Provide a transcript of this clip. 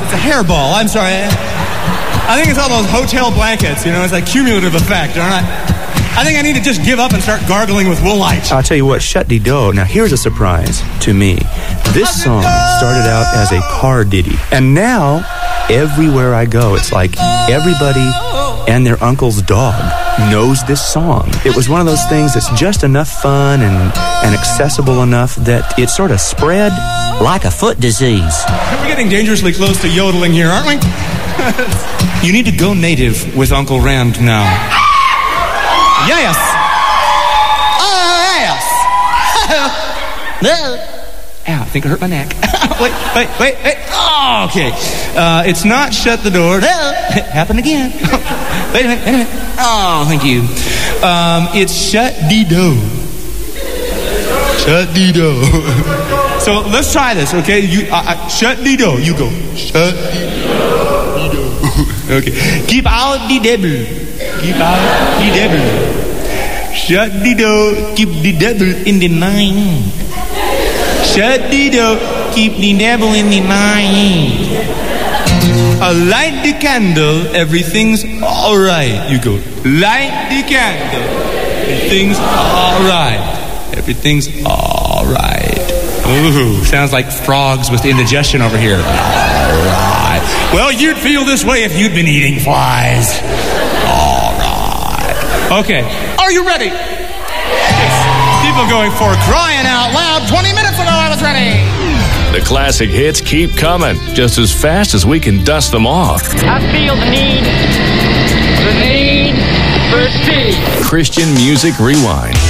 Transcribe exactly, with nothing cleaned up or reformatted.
It's a hairball. I'm sorry. I think it's all those hotel blankets. You know, it's like cumulative effect. All right. I think I need to just give up and start gargling with woolite. I'll tell you what, Shut-de-do. Now, here's a surprise to me. This song started out as a car ditty. And now, everywhere I go, it's like everybody and their uncle's dog knows this song. It was one of those things that's just enough fun and, and accessible enough that it sort of spread like a foot disease. We're getting dangerously close to yodeling here, aren't we? You need to go native with Uncle Rand now. Yes! Oh, yes! Ow, I think I hurt my neck. wait, wait, wait, wait. Oh, okay. Uh, it's not shut the door. Happened again. wait a minute, wait a minute. Oh, thank you. Um, it's shut-de-do. Shut-de-do. So let's try this, okay? You uh, uh, shut-de-do. You go. Shut-de-do. Okay. Keep out the devil. Keep out the devil. Shut-de-do. Keep the devil in the night. Shut-de-do. Keep the devil in the night. Uh, light the candle. Everything's all right. You go. Light the candle. Everything's all right. Everything's all right. Ooh, sounds like frogs with indigestion over here. All right. Well, you'd feel this way if you'd been eating flies. All right. Okay. Are you ready? Yes. People going for crying out loud. twenty minutes ago, I was ready. The classic hits keep coming, just as fast as we can dust them off. I feel the need, the need for speed. Christian Music Rewind.